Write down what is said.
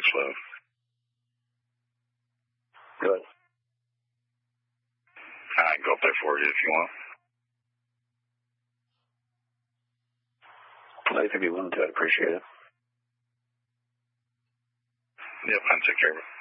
love. Good. I can go up there for you if you want. Well, if you'd be willing to, I'd appreciate it. Yep, I'll take care of it.